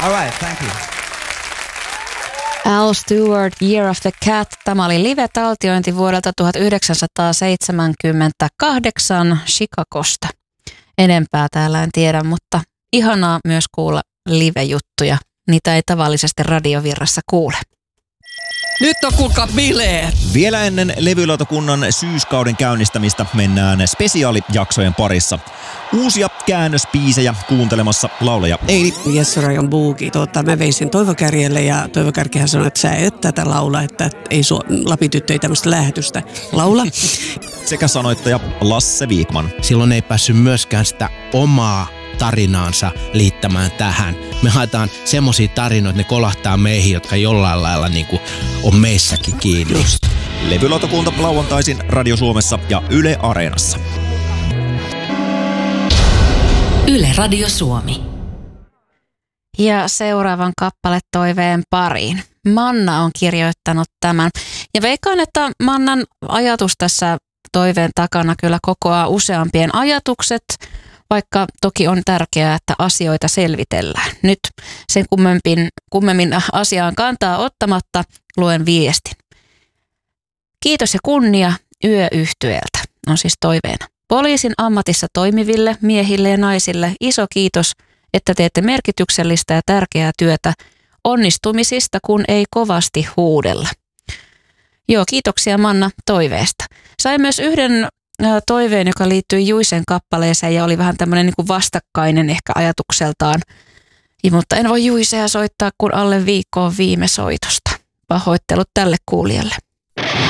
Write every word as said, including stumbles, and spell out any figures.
All right, thank you. Al Stewart, Year of the Cat. Tämä oli live-taltiointi vuodelta tuhatyhdeksänsataaseitsemänkymmentäkahdeksan Chicagosta. Enempää täällä en tiedä, mutta ihanaa myös kuulla live-juttuja. Niitä ei tavallisesti radiovirrassa kuule. Nyt on kuulkaa bileet! Vielä ennen levylautakunnan syyskauden käynnistämistä mennään spesiaalijaksojen parissa. Uusia käännöspiisejä kuuntelemassa laulaja Eili. Jesse Rajan buuki. Tuota, mä vein sen Toivo Kärjelle ja Toivo Kärkihän sanoi, että sä et tätä laula, että ei su- Lapityttö ei tämmöistä lähetystä laula. Sekä sanoittaja Lasse Viikman. Silloin ei päässyt myöskään sitä omaa tarinaansa liittämään tähän. Me haetaan semmosia tarinoita, ne kolahtaa meihin, jotka jollain lailla niin kuin on meissäkin kiinni. Just. Levylautakunta lauantaisin Radio Suomessa ja Yle Areenassa. Yle Radio Suomi. Ja seuraavan kappaletoiveen pariin. Manna on kirjoittanut tämän. Ja veikkaan, että Mannan ajatus tässä toiveen takana kyllä kokoaa useampien ajatukset, vaikka toki on tärkeää, että asioita selvitellään. Nyt sen kummemmin, kummemmin asiaan kantaa ottamatta luen viestin. Kiitos ja kunnia Yöyhtyeeltä on siis toiveena. Poliisin ammatissa toimiville miehille ja naisille iso kiitos, että teette merkityksellistä ja tärkeää työtä onnistumisista, kun ei kovasti huudella. Joo, kiitoksia Manna toiveesta. Sain myös yhden toiveen, joka liittyi Juisen kappaleeseen ja oli vähän tämmöinen niin kuin vastakkainen ehkä ajatukseltaan. Ja, mutta en voi Juisea soittaa, kun alle viikkoon viime soitosta. Pahoittelut tälle kuulijalle.